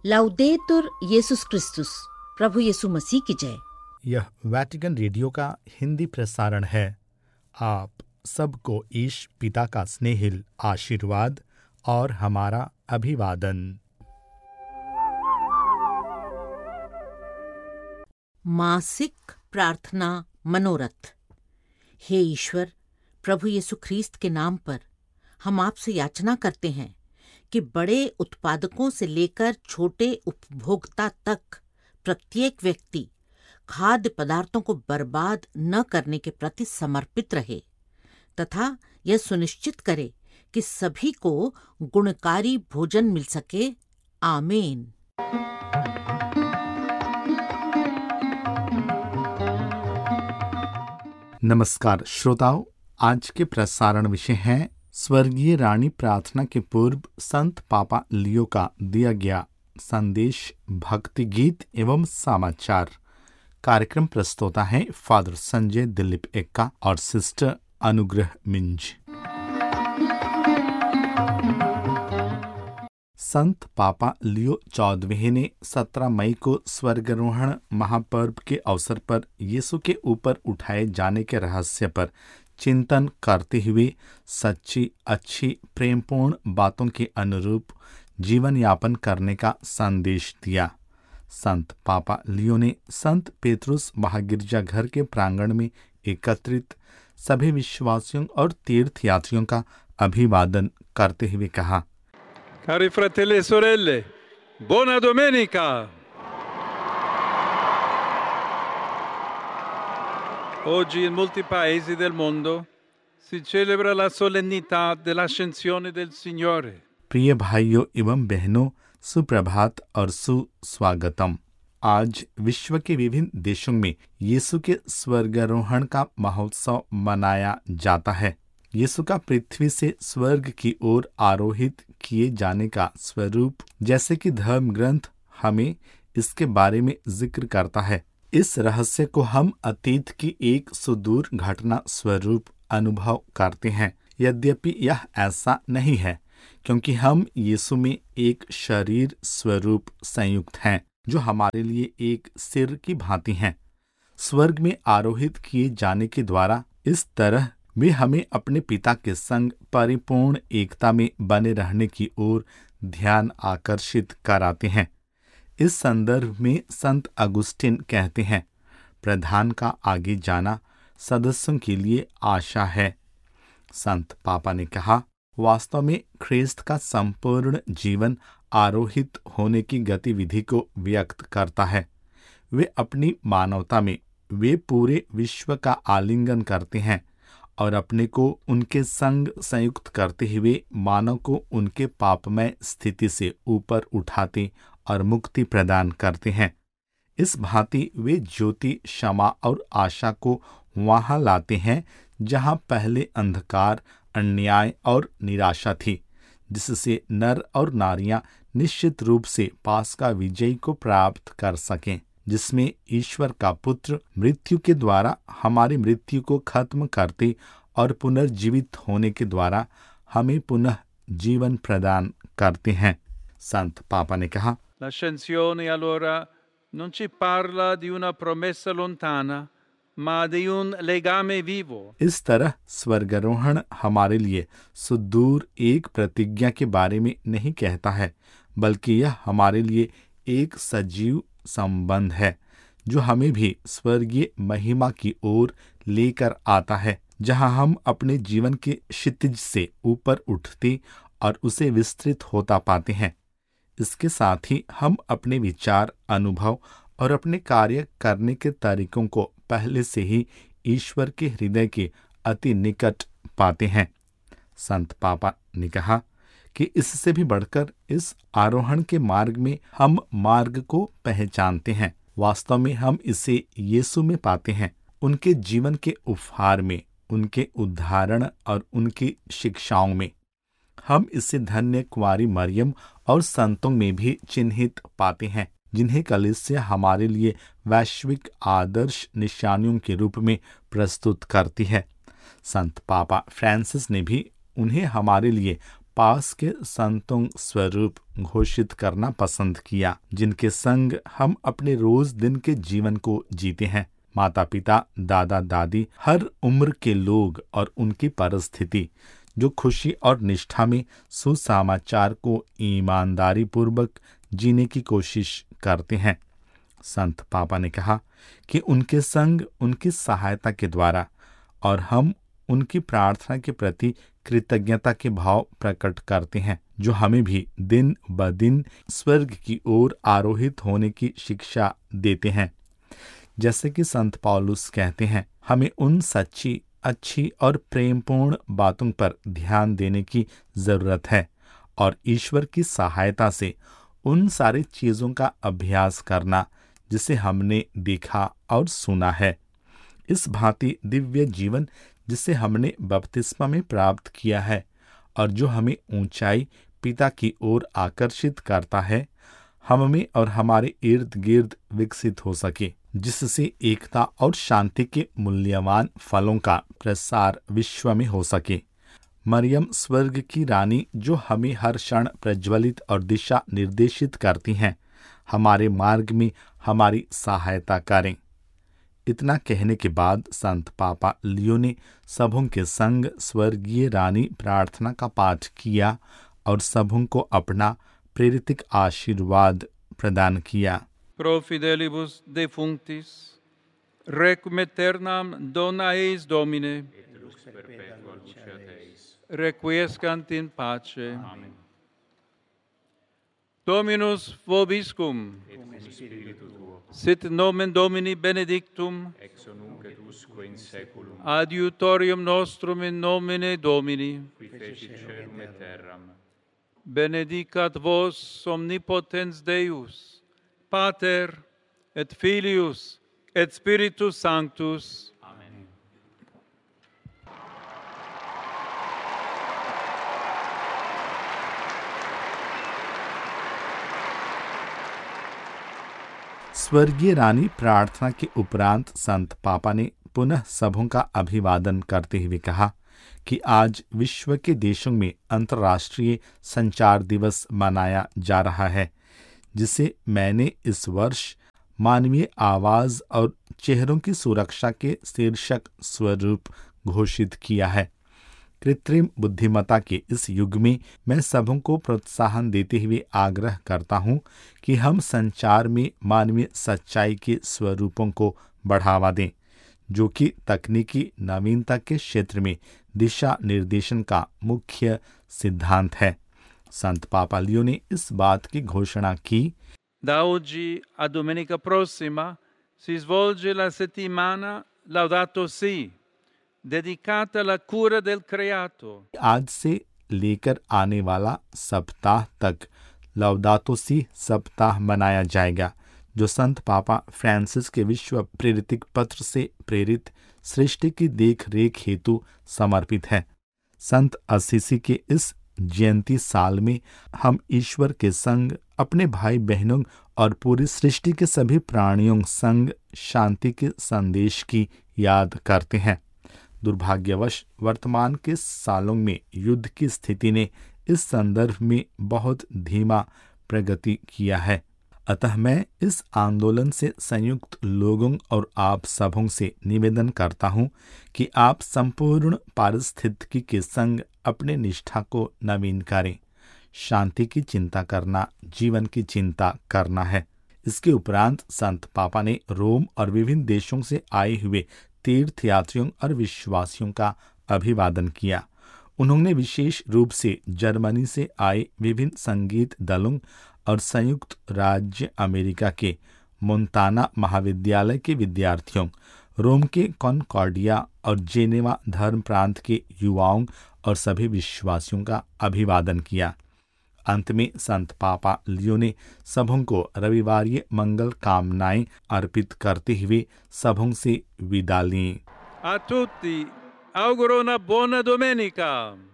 लाउदेतुर येसुस क्रिस्तुस, प्रभु यीशु मसीह की जय। यह वैटिकन रेडियो का हिंदी प्रसारण है। आप सबको ईश पिता का स्नेहिल आशीर्वाद और हमारा अभिवादन। मासिक प्रार्थना मनोरथ। हे ईश्वर, प्रभु यीशु ख्रीस्त के नाम पर हम आपसे याचना करते हैं कि बड़े उत्पादकों से लेकर छोटे उपभोक्ता तक प्रत्येक व्यक्ति खाद्य पदार्थों को बर्बाद न करने के प्रति समर्पित रहे तथा यह सुनिश्चित करे कि सभी को गुणकारी भोजन मिल सके। आमीन। नमस्कार श्रोताओं, आज के प्रसारण विषय है स्वर्गीय रानी प्रार्थना के पूर्व संत पापा लियो का दिया गया संदेश, भक्ति गीत एवं समाचार। कार्यक्रम प्रस्तोता है फादर संजय दिलीप एक्का और सिस्टर अनुग्रह मिंज। संत पापा लियो 14वें ने 17 मई को स्वर्गारोहण महापर्व के अवसर पर यीशु के ऊपर उठाए जाने के रहस्य पर चिंतन करते हुए सच्ची, अच्छी, प्रेमपूर्ण बातों के अनुरूप जीवन यापन करने का संदेश दिया। संत पापा लियो ने संत पेत्रुस महागिरजाघर के प्रांगण में एकत्रित सभी विश्वासियों और तीर्थयात्रियों का अभिवादन करते हुए कहा, Cari fratelli e sorelle, buona domenica! Oggi in molti paesi del mondo si celebra la solennità dell'ascensione del Signore. प्रिय भाइयों एवं बहनों, सुप्रभात और सुस्वागतम। आज विश्व के विभिन्न देशों में यीशु के स्वर्गारोहण का महोत्सव मनाया जाता है। यीशु का पृथ्वी से स्वर्ग की ओर आरोहित किए जाने का स्वरूप, जैसे कि धर्म ग्रंथ हमें इसके बारे में जिक्र करता है। इस रहस्य को हम अतीत की एक सुदूर घटना स्वरूप अनुभव करते हैं। यद्यपि यह ऐसा नहीं है, क्योंकि हम यीशु में एक शरीर स्वरूप संयुक्त हैं, जो हमारे लिए एक सिर की भांति हैं। स्वर्ग में आरोहित किए जाने के द्वारा इस तरह वे हमें अपने पिता के संग परिपूर्ण एकता में बने रहने की ओर ध्यान आकर्षित कराते हैं। इस संदर्भ में संत अगुस्टिन कहते हैं, प्रधान का आगे जाना सदस्यों के लिए आशा है। संत पापा ने कहा, वास्तव में ख्रीस्त का संपूर्ण जीवन आरोहित होने की गतिविधि को व्यक्त करता है। वे अपनी मानवता में वे पूरे विश्व का आलिंगन करते हैं और अपने को उनके संग संयुक्त करते हुए मानव को उनके पापमय स्थिति से ऊपर उठाते और मुक्ति प्रदान करते हैं। इस भांति वे ज्योति, क्षमा और आशा को वहां लाते हैं जहां पहले अंधकार, अन्याय और निराशा थी, जिससे नर और नारियां निश्चित रूप से पास का विजय को प्राप्त कर सकें, जिसमें ईश्वर का पुत्र मृत्यु के द्वारा हमारी मृत्यु को खत्म करते और पुनर्जीवित होने के द्वारा हमें पुनः जीवन प्रदान करते हैं। संत पापा ने कहा, L'ascensione allora non ci parla di una promessa lontana, ma di un legame vivo. इस तरह स्वर्गारोहण हमारे लिए सुदूर एक प्रतिज्ञा के बारे में नहीं कहता है, बल्कि यह हमारे लिए एक सजीव संबंध है, जो हमें भी स्वर्गीय महिमा की ओर लेकर आता है, जहां हम अपने जीवन के क्षितिज से ऊपर उठते और उसे विस्तृत होता पाते हैं। इसके साथ ही हम अपने विचार, अनुभव और अपने कार्य करने के तरीकों को पहले से ही ईश्वर के हृदय के अति निकट पाते हैं। संत पापा ने कहा कि इससे भी बढ़कर इस आरोहण के मार्ग में हम मार्ग को पहचानते हैं। वास्तव में हम इसे यीशु में पाते हैं, उनके जीवन के उपहार में, उनके उदाहरण और उनकी शिक्षाओं में। हम इसे धन्य कुंवारी मरियम और संतों में भी चिन्हित पाते हैं, जिन्हें कलीसिया हमारे लिए वैश्विक आदर्श निशानियों के रूप में प्रस्तुत करती है। संत पापा फ्रांसिस ने भी उन्हें हमारे लिए पास के संतों स्वरूप घोषित करना पसंद किया, जिनके संग हम अपने रोज दिन के जीवन को जीते हैं। माता पिता, दादा दादी, हर उम्र के लोग और उनकी परिस्थिति जो खुशी और निष्ठा में सुसमाचार को ईमानदारी पूर्वक जीने की कोशिश करते हैं। संत पापा ने कहा कि उनके संग, उनकी सहायता के द्वारा और हम उनकी प्रार्थना के प्रति कृतज्ञता के भाव प्रकट करते हैं, जो हमें भी दिन ब दिन स्वर्ग की ओर आरोहित होने की शिक्षा देते हैं। जैसे कि संत पौलुस कहते हैं, हमें उन सच्ची, अच्छी और प्रेमपूर्ण बातों पर ध्यान देने की जरूरत है और ईश्वर की सहायता से उन सारी चीजों का अभ्यास करना जिसे हमने देखा और सुना है। इस भांति दिव्य जीवन जिसे हमने बपतिस्मा में प्राप्त किया है और जो हमें ऊंचाई पिता की ओर आकर्षित करता है, हम में और हमारे इर्द गिर्द विकसित हो सके, जिससे एकता और शांति के मूल्यवान फलों का प्रसार विश्व में हो सके। मरियम स्वर्ग की रानी जो हमें हर क्षण प्रज्वलित और दिशा निर्देशित करती हैं, हमारे मार्ग में हमारी सहायता करें। इतना कहने के बाद संत पापा लियो ने सबों के संग स्वर्गीय रानी प्रार्थना का पाठ किया और सबों को अपना प्रेरित आशीर्वाद प्रदान किया। Pro fidelibus defunctis, requiem aeternam dona eis Domine, requiescant in pace. Amen. Dominus vobiscum, sit nomen Domini benedictum, ex nunc et usque in saeculum, adiutorium nostrum in nomine Domini, qui fecit caelum et terram. Benedicat vos omnipotens Deus, Pater et Filius et Spiritus Sanctus. Amen. स्वर्गीय रानी प्रार्थना के उपरांत संत पापा ने पुनः सबों का अभिवादन करते हुए कहा कि आज विश्व के देशों में अंतर्राष्ट्रीय संचार दिवस मनाया जा रहा है, जिसे मैंने इस वर्ष मानवीय आवाज और चेहरों की सुरक्षा के शीर्षक स्वरूप घोषित किया है। कृत्रिम बुद्धिमत्ता के इस युग में मैं सबों को प्रोत्साहन देते हुए आग्रह करता हूं कि हम संचार में मानवीय सच्चाई के स्वरूपों को बढ़ावा दें, जो कि तकनीकी नवीनता के क्षेत्र में दिशा निर्देशन का मुख्य सिद्धांत है। संत पापा लियो ने इस बात की घोषणा की। Da oggi a domenica prossima si svolge la settimana Laudato Si, dedicata alla cura del creato. आज से लेकर आने वाला सप्ताह तक लौदातो सी सप्ताह मनाया जाएगा, जो संत पापा फ्रांसिस के विश्व प्रेरित पत्र से प्रेरित सृष्टि की देख रेख हेतु समर्पित है। संत असीसी के इस जयंती साल में हम ईश्वर के संग, अपने भाई बहनों और पूरी सृष्टि के सभी प्राणियों संग शांति के संदेश की याद करते हैं। दुर्भाग्यवश वर्तमान के सालों में युद्ध की स्थिति ने इस संदर्भ में बहुत धीमा प्रगति किया है। अतः मैं इस आंदोलन से संयुक्त लोगों और आप सबों से निवेदन करता हूं कि आप संपूर्ण पारिस्थितिकी के संग अपने निष्ठा को नवीन करें। शांति की चिंता करना जीवन की चिंता करना है। इसके उपरांत संत पापा ने रोम और विभिन्न देशों से आए हुए तीर्थयात्रियों और विश्वासियों का अभिवादन किया। उन्होंने विशेष रूप से जर्मनी से आए विभिन्न संगीत दलों और संयुक्त राज्य अमेरिका के मोंटाना महाविद्यालय के विद्यार्थियों, रोम के कॉनकॉर्डिया और जेनेवा धर्म प्रांत के युवाओं और सभी विश्वासियों का अभिवादन किया। अंत में संत पापा लियो ने सबों को रविवारीय मंगल कामनाएं अर्पित करते हुए सबों से विदा ली। A tutti auguro una buona domenica.